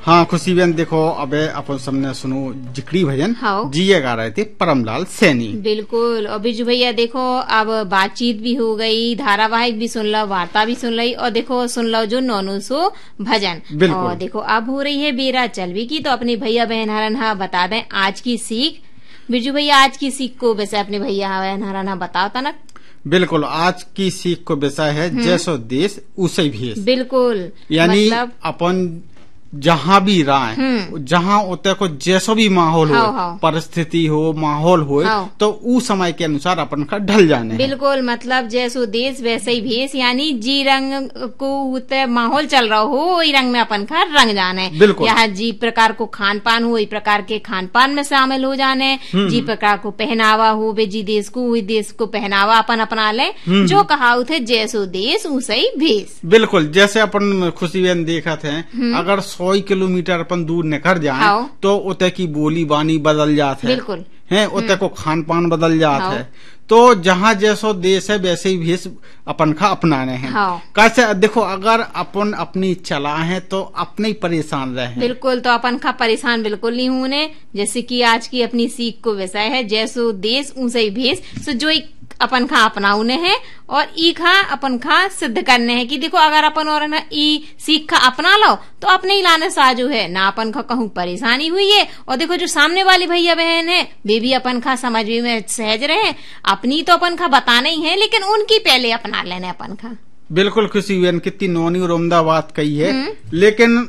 हाँ खुशी बहन देखो अबे अपन सबने सुनो जिक्री भजन हाँ। जिये गा रहे थे परमलाल सैनी। बिल्कुल। और बिरजू भैया देखो अब बातचीत भी हो गई, धारावाहिक भी सुन लो, वार्ता भी सुन ली और देखो सुन लो जो नौनो सो भजन। और देखो अब हो रही है बेरा चलवी की, तो अपने भैया बहन हरन बता दें आज की सीख। बिरजू भैया आज की सीख को वैसे अपने भैया बहन हरन बताओ तना। बिल्कुल आज की सीख को विषय है जैसो देश उसे भेष। बिल्कुल यानी मतलब अपन जहाँ भी रहे जहाँ होते को जैसो भी माहौल हो परिस्थिति हो माहौल हो तो उस समय के अनुसार अपन का ढल जाने है। बिल्कुल मतलब जैसो देश वैसे ही भेष, यानी जी रंग को उते माहौल चल रहा हो वही रंग में अपन का रंग जाने। यहाँ जी प्रकार को खान पान हो वही प्रकार के खान पान में शामिल हो जाने, जी प्रकार को पहनावा हो वे जी देश को वही देश को पहनावा अपन अपना ले। जो कहावत है जैसो देश उसे ही भेष। बिल्कुल जैसे अपन खुशी बहन देखा थे अगर 100 किलोमीटर अपन दूर निकल जाए तो उते की बोली बानी बदल जाते बिल्कुल है, उते को खान पान बदल जाता है। तो जहाँ जैसो देश है वैसे ही भेष अपन का अपनाने हैं। कैसे देखो अगर अपन अपनी चला है तो अपने ही परेशान रहे। बिल्कुल तो अपन का परेशान बिल्कुल नहीं होने। जैसे कि आज की अपनी सीख को विषय है जैसो देश उसे ही भेष। सो जो अपन खा अपनाउने है और ई खा अपन खा सिद्ध करने हैं कि देखो अगर अपन और ना ई सीख खा अपना लो तो अपने ही लाने साजू है ना अपन का कहूँ परेशानी हुई है। और देखो जो सामने वाले भैया बहन है वे भी अपन खा समझ में सहज रहे। अपनी तो अपन खा बताने ही है लेकिन उनकी पहले अपना लेने अपन खा। बिल्कुल खुशी बहन कितनी नौनी और उम्दा बात कही है। लेकिन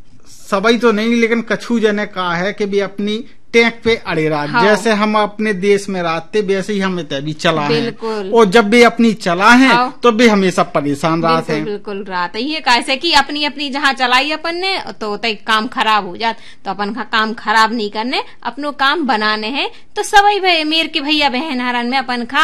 सभी तो नहीं लेकिन कछु जने कहा है कि भी अपनी टैंक पे अड़े रहा। जैसे हम अपने देश में रहते वैसे ही हम भी चला है और जब भी अपनी चला है तो भी हमेशा परेशान रहते हैं। बिल्कुल रहते ही है कैसे कि अपनी अपनी जहाँ चलाई अपन ने तो काम खराब हो जात। तो अपन का काम खराब नहीं करने अपनो काम बनाने हैं। तो सभी मेर के भैया बहन हरन में अपन खा